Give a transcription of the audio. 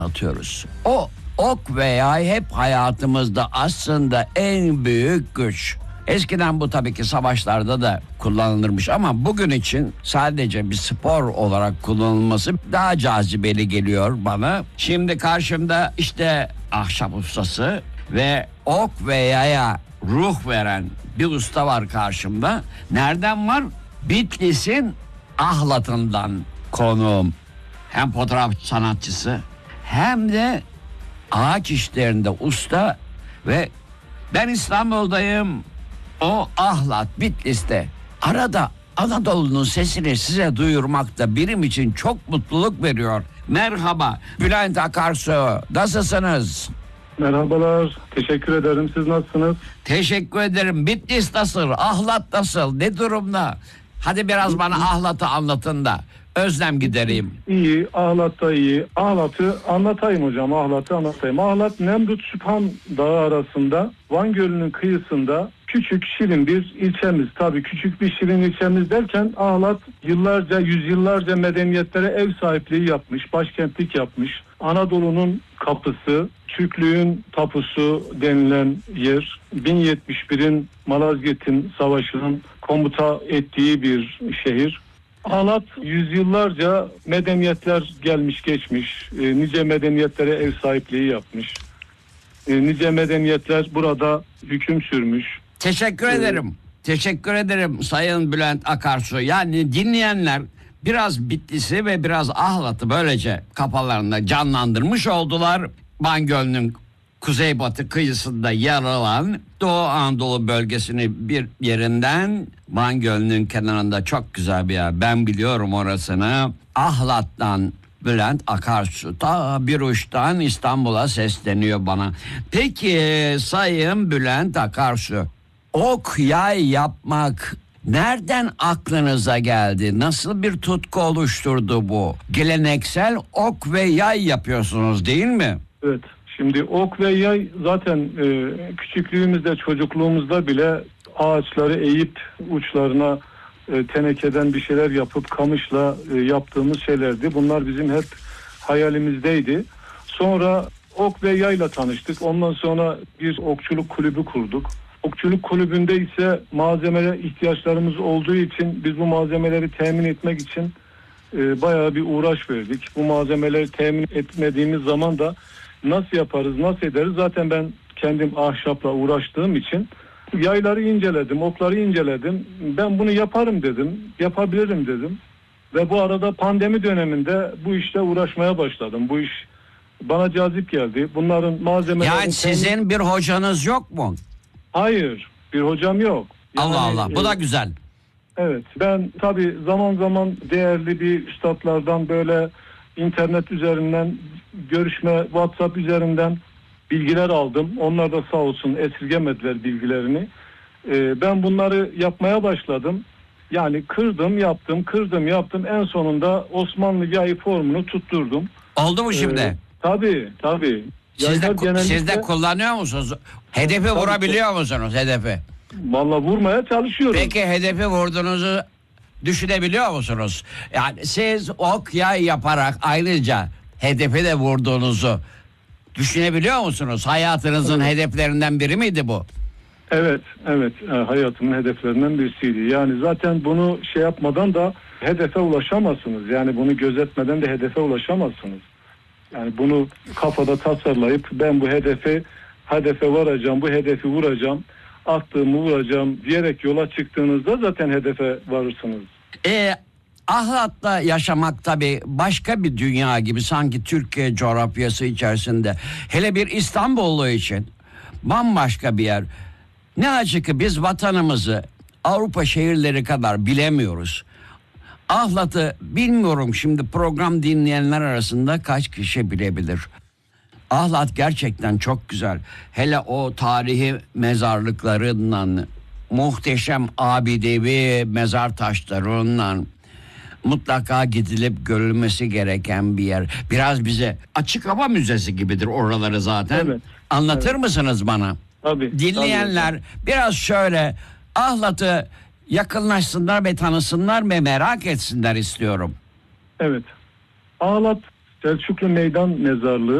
atıyoruz. O ok ve yay hep hayatımızda aslında en büyük güç. Eskiden bu tabii ki savaşlarda da kullanılırmış ama bugün için sadece bir spor olarak kullanılması daha cazibeli geliyor bana. Şimdi karşımda işte ahşap ustası ve ok ve yaya ruh veren bir usta var karşımda. Nereden var? Bitlis'in Ahlat'ından konuğum. Hem fotoğraf sanatçısı hem de ağaç işlerinde usta ve ben İstanbul'dayım. O Ahlat, Bitlis'te. Arada Anadolu'nun sesini size duyurmak da benim için çok mutluluk veriyor. Merhaba Bülent Akarsu, nasılsınız? Merhabalar, teşekkür ederim. Siz nasılsınız? Teşekkür ederim. Bitlis nasıl? Ahlat nasıl? Ne durumda? Hadi biraz bana Ahlat'ı anlatın da özlem gidereyim. İyi, Ahlat'ta iyi. Ahlat'ı anlatayım hocam, Ahlat'ı anlatayım. Ahlat, Nemrut Süphan Dağı arasında, Van Gölü'nün kıyısında küçük, şirin bir ilçemiz. Tabii küçük bir şirin ilçemiz derken Ahlat yıllarca, yüzyıllarca medeniyetlere ev sahipliği yapmış, başkentlik yapmış. Anadolu'nun kapısı, Türklüğün tapusu denilen yer, 1071'in Malazgirt'in savaşının komuta ettiği bir şehir. Ahlat yüzyıllarca medeniyetler gelmiş geçmiş, nice medeniyetlere ev sahipliği yapmış. Nice medeniyetler burada hüküm sürmüş. Teşekkür ederim. Teşekkür ederim Sayın Bülent Akarsu. Yani dinleyenler biraz Bitlis'i ve biraz Ahlat'ı böylece kafalarında canlandırmış oldular. Van Gölü'nün kuzeybatı kıyısında yer alan Doğu Anadolu bölgesini bir yerinden Van Gölü'nün kenarında çok güzel bir yer. Ben biliyorum orasını. Ahlat'tan Bülent Akarsu ta bir uçtan İstanbul'a sesleniyor bana. Peki Sayın Bülent Akarsu, ok yay yapmak nereden aklınıza geldi? Nasıl bir tutku oluşturdu bu? Geleneksel ok ve yay yapıyorsunuz değil mi? Evet. Şimdi ok ve yay zaten küçüklüğümüzde, çocukluğumuzda bile ağaçları eğip uçlarına tenekeden bir şeyler yapıp kamışla yaptığımız şeylerdi. Bunlar bizim hep hayalimizdeydi. Sonra ok ve yayla tanıştık. Ondan sonra bir okçuluk kulübü kurduk. Okçuluk kulübünde ise malzemeye ihtiyaçlarımız olduğu için biz bu malzemeleri temin etmek için bayağı bir uğraş verdik. Bu malzemeleri temin etmediğimiz zaman da nasıl yaparız, nasıl ederiz? Zaten ben kendim ahşapla uğraştığım için yayları inceledim, okları inceledim. Ben bunu yaparım dedim, yapabilirim dedim. Ve bu arada pandemi döneminde bu işle uğraşmaya başladım. Bu iş bana cazip geldi. Bunların malzemeleri... Yani sizin bir hocanız yok mu? Hayır, bir hocam yok. Yani, Allah Allah, bu da güzel. Evet, ben tabii zaman zaman değerli bir üstadlardan böyle internet üzerinden görüşme, WhatsApp üzerinden bilgiler aldım. Onlar da sağ olsun esirgemediler bilgilerini. Ben bunları yapmaya başladım. Yani kırdım yaptım. En sonunda Osmanlı yay formunu tutturdum. Oldu mu şimdi? Tabii. Siz de kullanıyor musunuz? Hedefi vurabiliyor musunuz hedefi? Vallahi vurmaya çalışıyorum. Peki hedefi vurduğunuzu düşünebiliyor musunuz? Yani siz ok yay yaparak ayrıca hedefi de vurduğunuzu düşünebiliyor musunuz? Hayatınızın hedeflerinden biri miydi bu? Evet. Hayatımın hedeflerinden birisiydi. Yani zaten bunu şey yapmadan da hedefe ulaşamazsınız. Yani bunu gözetmeden de hedefe ulaşamazsınız. Yani bunu kafada tasarlayıp ben bu hedefe varacağım, bu hedefi vuracağım, attığımı vuracağım diyerek yola çıktığınızda zaten hedefe varırsınız. Ahlat'ta yaşamak tabii başka bir dünya gibi, sanki Türkiye coğrafyası içerisinde. Hele bir İstanbullu için bambaşka bir yer. Ne acı ki biz vatanımızı Avrupa şehirleri kadar bilemiyoruz. Ahlat'ı bilmiyorum, şimdi program dinleyenler arasında kaç kişi bilebilir. Ahlat gerçekten çok güzel. Hele o tarihi mezarlıklarından, muhteşem abidevi mezar taşlarından mutlaka gidilip görülmesi gereken bir yer. Biraz bize açık hava müzesi gibidir oraları zaten. Evet. Anlatır mısınız bana? Tabii. Dinleyenler biraz şöyle Ahlat'ı yakınlaşsınlar ve tanısınlar ve merak etsinler istiyorum. Evet. Ahlat Selçuklu Meydan Mezarlığı